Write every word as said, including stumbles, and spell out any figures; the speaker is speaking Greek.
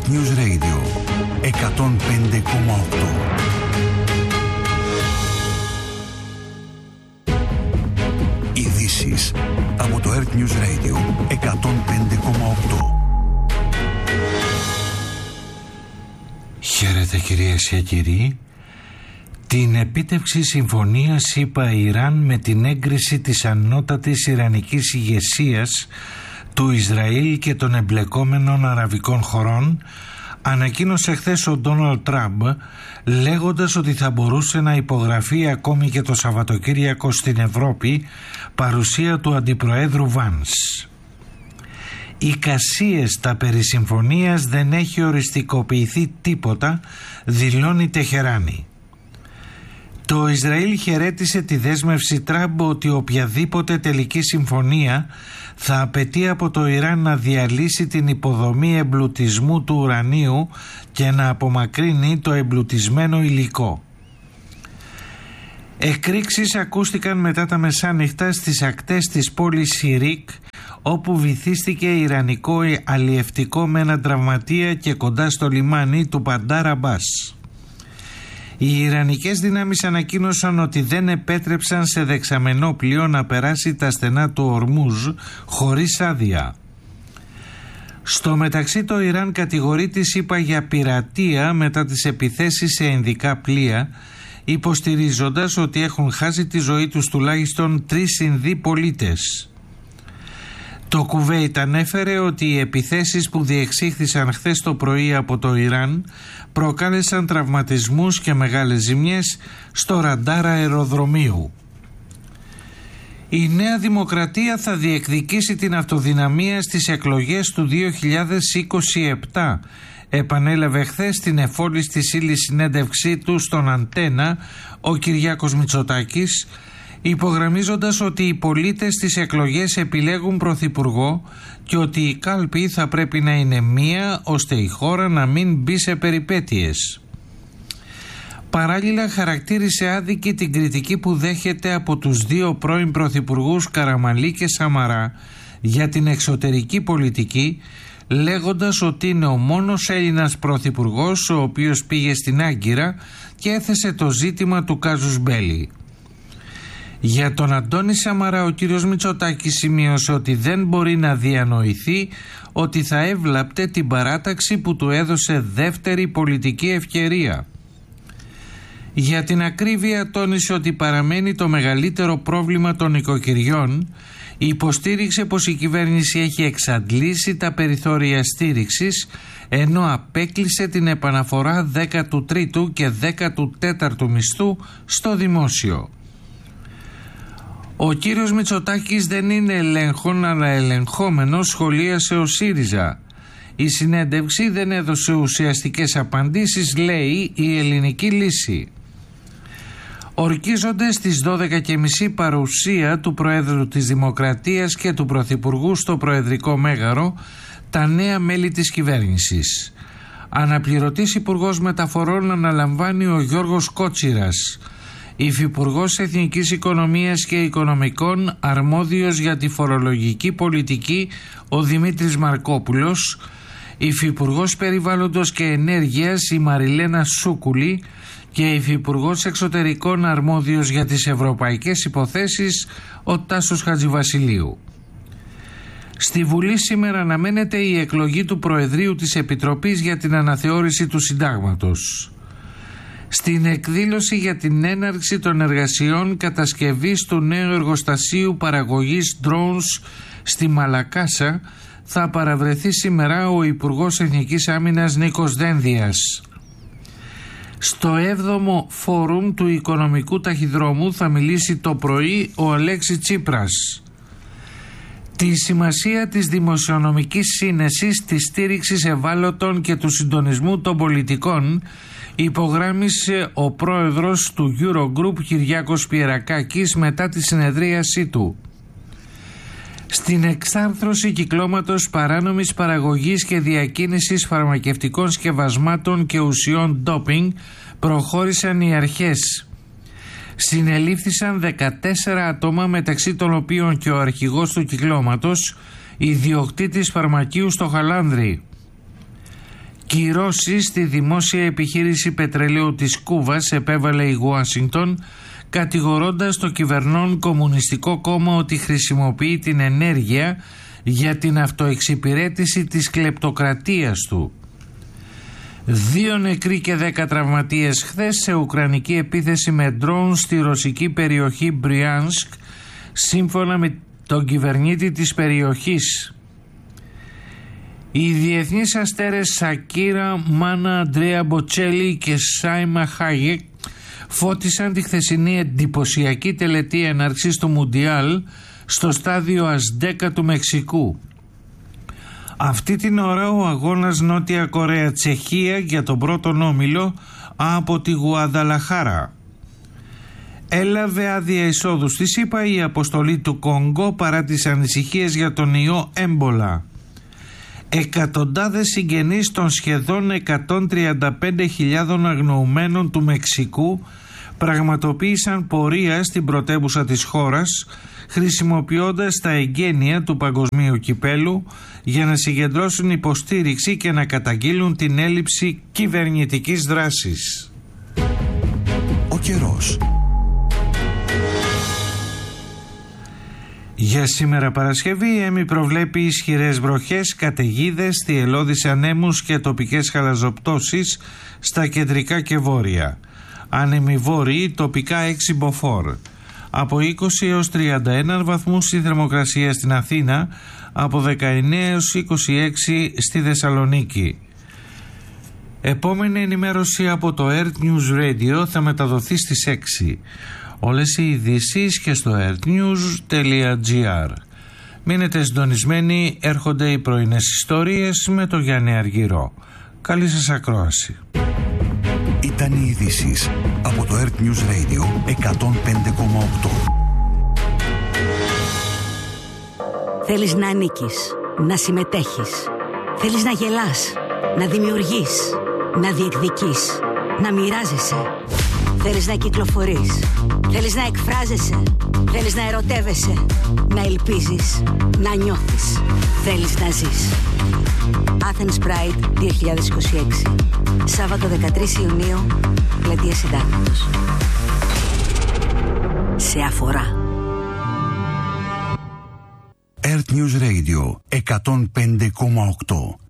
Earth News Radio εκατόν πέντε κόμμα οκτώ. Ειδήσεις από το Earth News Radio εκατόν πέντε κόμμα οκτώ. Χαίρετε κυρίες και κύριοι. Την επίτευξη συμφωνίας ΗΠΑ-Ιράν με την έγκριση της ανώτατης ιρανικής ηγεσίας του Ισραήλ και των εμπλεκόμενων αραβικών χωρών ανακοίνωσε χθες ο Ντόναλντ Τραμπ, λέγοντας ότι θα μπορούσε να υπογραφεί ακόμη και το Σαββατοκύριακο στην Ευρώπη παρουσία του Αντιπροέδρου Βάνς. «Εικασίες τα περί συμφωνίας δεν έχει οριστικοποιηθεί τίποτα», δηλώνει Τεχεράνη. Το Ισραήλ χαιρέτησε τη δέσμευση Τραμπ ότι οποιαδήποτε τελική συμφωνία θα απαιτεί από το Ιράν να διαλύσει την υποδομή εμπλουτισμού του ουρανίου και να απομακρύνει το εμπλουτισμένο υλικό. Εκρήξεις ακούστηκαν μετά τα μεσάνυχτα στις ακτές της πόλης Σιρίκ, όπου βυθίστηκε ιρανικό αλλιευτικό με έναν τραυματία και κοντά στο λιμάνι του Μπαντάρ Αμπάς. Οι Ιρανικές δυνάμεις ανακοίνωσαν ότι δεν επέτρεψαν σε δεξαμενόπλιο να περάσει τα στενά του Ορμούζ χωρίς άδεια. Στο μεταξύ το Ιράν κατηγορεί τη ΗΠΑ για πειρατεία μετά τις επιθέσεις σε ινδικά πλοία, υποστηρίζοντας ότι έχουν χάσει τη ζωή τους τουλάχιστον τρεις Ινδοί πολίτες. Το Κουβέιτ ανέφερε ότι οι επιθέσεις που διεξήχθησαν χθες το πρωί από το Ιράν προκάλεσαν τραυματισμούς και μεγάλες ζημιές στο ραντάρ αεροδρομίου. Η Νέα Δημοκρατία θα διεκδικήσει την αυτοδυναμία στις εκλογές του δύο χιλιάδες είκοσι επτά, επανέλαβε χθες στην εφόλης της ύλης συνέντευξή του στον Αντένα ο Κυριάκος Μητσοτάκης, υπογραμμίζοντας ότι οι πολίτες στις εκλογές επιλέγουν πρωθυπουργό και ότι η κάλπη θα πρέπει να είναι μία ώστε η χώρα να μην μπει σε περιπέτειες. Παράλληλα χαρακτήρισε άδικη την κριτική που δέχεται από τους δύο πρώην πρωθυπουργούς Καραμανλή και Σαμαρά για την εξωτερική πολιτική, λέγοντας ότι είναι ο μόνος Έλληνας πρωθυπουργός ο οποίος πήγε στην Άγκυρα και έθεσε το ζήτημα του κάζους μπέλι. Για τον Αντώνη Σαμαρά ο κύριος Μητσοτάκης σημείωσε ότι δεν μπορεί να διανοηθεί ότι θα έβλαπτε την παράταξη που του έδωσε δεύτερη πολιτική ευκαιρία. Για την ακρίβεια τόνισε ότι παραμένει το μεγαλύτερο πρόβλημα των οικοκυριών, υποστήριξε πως η κυβέρνηση έχει εξαντλήσει τα περιθώρια στήριξης, ενώ απέκλεισε την επαναφορά δέκατου τρίτου και δέκατου τέταρτου μισθού στο δημόσιο. Ο κύριος Μητσοτάκης δεν είναι ελέγχον αλλά ελεγχόμενος, σχολίασε ο ΣΥΡΙΖΑ. Η συνέντευξη δεν έδωσε ουσιαστικές απαντήσεις, λέει η ελληνική λύση. Ορκίζονται στις δώδεκα και μισή παρουσία του Προέδρου της Δημοκρατίας και του Πρωθυπουργού στο Προεδρικό Μέγαρο τα νέα μέλη της κυβέρνησης. Αναπληρωτής Υπουργός Μεταφορών αναλαμβάνει ο Γιώργος Κότσιρας. Υφυπουργός Εθνικής Οικονομίας και Οικονομικών, αρμόδιος για τη φορολογική πολιτική ο Δημήτρης Μαρκόπουλος, Υφυπουργός Περιβάλλοντος και Ενέργειας η Μαριλένα Σούκουλη και Υφυπουργός Εξωτερικών αρμόδιος για τις ευρωπαϊκές υποθέσεις ο Τάσος Χατζηβασιλείου. Στη Βουλή σήμερα αναμένεται η εκλογή του Προεδρείου της Επιτροπής για την αναθεώρηση του Συντάγματος. Στην εκδήλωση για την έναρξη των εργασιών κατασκευής του νέου εργοστασίου παραγωγής drones στη Μαλακάσα θα παραβρεθεί σήμερα ο Υπουργός Εθνικής Άμυνας Νίκος Δένδιας. Στο έβδομο φόρουμ του Οικονομικού Ταχυδρόμου θα μιλήσει το πρωί ο Αλέξης Τσίπρας. Τη σημασία της δημοσιονομικής σύνεσης, της στήριξης ευάλωτων και του συντονισμού των πολιτικών υπογράμμισε ο πρόεδρος του Eurogroup Κυριάκος Πιερακάκης μετά τη συνεδρίασή του. Στην εξάρθρωση κυκλώματος παράνομης παραγωγής και διακίνησης φαρμακευτικών σκευασμάτων και ουσιών ντόπινγκ προχώρησαν οι αρχές. Συνελήφθησαν δεκατέσσερα άτομα, μεταξύ των οποίων και ο αρχηγός του κυκλώματος, ιδιοκτήτης φαρμακείου στο Χαλάνδρι. Κυρώσεις στη δημόσια επιχείρηση πετρελαίου της Κούβας επέβαλε η Ουάσιγκτον, κατηγορώντας το κυβερνών Κομμουνιστικό Κόμμα ότι χρησιμοποιεί την ενέργεια για την αυτοεξυπηρέτηση της κλεπτοκρατίας του. Δύο νεκροί και δέκα τραυματίες χθες σε ουκρανική επίθεση με ντρόουν στη ρωσική περιοχή Μπριάνσκ, σύμφωνα με τον κυβερνήτη της περιοχής. Οι διεθνείς αστέρες Σακίρα, Μάνα Αντρέα Μποτσέλη και Σάιμα Χάγεκ φώτισαν τη χθεσινή εντυπωσιακή τελετή έναρξης του Μουντιάλ στο στάδιο Αζντέκα του Μεξικού. Αυτή την ώρα ο αγώνας Νότια Κορέα-Τσεχία για τον πρώτον όμιλο από τη Γουαδαλαχάρα. Έλαβε άδεια εισόδου στη ΣΥΠΑ η αποστολή του Κονγκό παρά τις ανησυχίες για τον ιό έμπολα. Εκατοντάδες συγγενείς των σχεδόν εκατόν τριάντα πέντε χιλιάδες αγνοουμένων του Μεξικού πραγματοποίησαν πορεία στην πρωτεύουσα της χώρας, χρησιμοποιώντας τα εγγένεια του παγκοσμίου κυπέλου για να συγκεντρώσουν υποστήριξη και να καταγγείλουν την έλλειψη κυβερνητικής δράσης. Ο καιρός. Για σήμερα Παρασκευή, η ΕΜΗ προβλέπει ισχυρές βροχές, καταιγίδες, θυελλώδεις ανέμους και τοπικές χαλαζοπτώσεις στα κεντρικά και βόρεια. Άνεμοι βόρειοι, τοπικά έξι μποφόρ. Από είκοσι έως τριάντα ένα βαθμούς η θερμοκρασία στην Αθήνα, από δεκαεννέα έως είκοσι έξι στη Θεσσαλονίκη. Επόμενη ενημέρωση από το Earth News Radio θα μεταδοθεί στις έξι. Όλες οι ειδήσεις και στο earthnews τελεία gr. Μείνετε συντονισμένοι, έρχονται οι πρωινές ιστορίες με το Γιάννη Αργυρό. Καλή σας ακρόαση. Ήταν οι ειδήσεις από το Earth News Radio εκατόν πέντε κόμμα οκτώ. Θέλεις να ανήκεις, να συμμετέχεις. Θέλεις να γελάς, να δημιουργείς, να διεκδικείς, να μοιράζεσαι. Θέλεις να κυκλοφορείς, θέλεις να εκφράζεσαι, θέλεις να ερωτεύεσαι, να ελπίζεις, να νιώθεις, θέλεις να ζεις. Athens Pride δύο χιλιάδες είκοσι έξι, Σάββατο δεκατρείς Ιουνίου, Πλατεία Συντάγματος. Σε αφορά. Earth News Radio εκατόν πέντε κόμμα οκτώ.